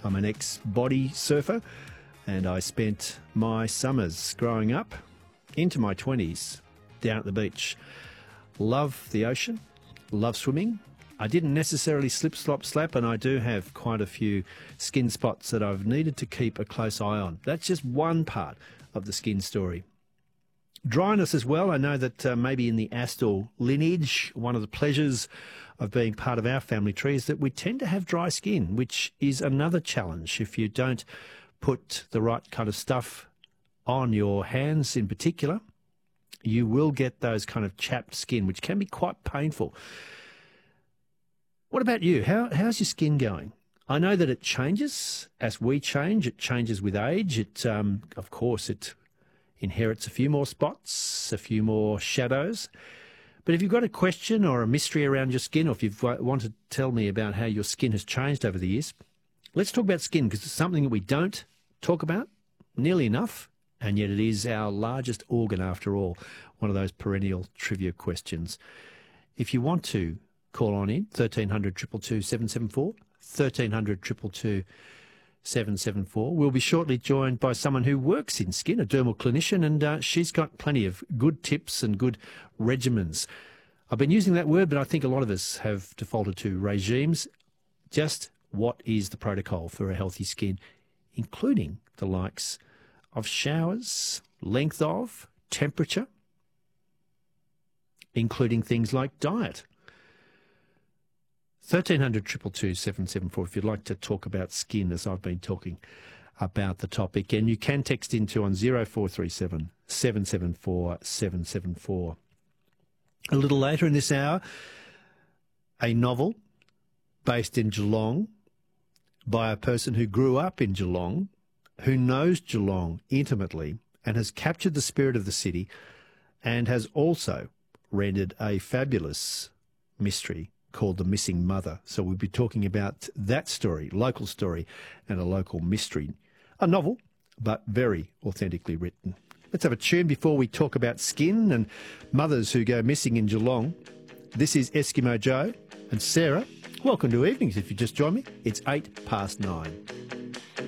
I'm an ex-body surfer, and I spent my summers growing up into my 20s down at the beach. Love the ocean, love swimming. I didn't necessarily slip, slop, slap, and I do have quite a few skin spots that I've needed to keep a close eye on. That's just one part of the skin story. Dryness as well. I know that maybe in the Astle lineage, one of the pleasures of being part of our family tree is that we tend to have dry skin, which is another challenge. If you don't put the right kind of stuff on your hands in particular, you will get those kind of chapped skin, which can be quite painful. What about you? How's your skin going? I know that it changes as we change. It changes with age. Of course, it inherits a few more spots, a few more shadows. But if you've got a question or a mystery around your skin, or if you want to tell me about how your skin has changed over the years, let's talk about skin, because it's something that we don't talk about nearly enough, and yet it is our largest organ after all. One of those perennial trivia questions. If you want to call on in, 1300 222 774, 1300 222 774. We'll be shortly joined by someone who works in skin, a dermal clinician, and she's got plenty of good tips and good regimens. I've been using that word, but I think a lot of us have defaulted to regimes. Just what is the protocol for a healthy skin, including the likes of showers, length of, temperature, including things like diet. 1300 222 774 if you'd like to talk about skin, as I've been talking about the topic. And you can text into on 0437 774 774. A little later in this hour, a novel based in Geelong by a person who grew up in Geelong, who knows Geelong intimately and has captured the spirit of the city, and has also rendered a fabulous mystery called The Missing Mother. So we'll be talking about that story, local story, and a local mystery. A novel, but very authentically written. Let's have a tune before we talk about skin and mothers who go missing in Geelong. This is Eskimo Joe and Sarah. Welcome to Evenings if you just joined me. It's 9:08.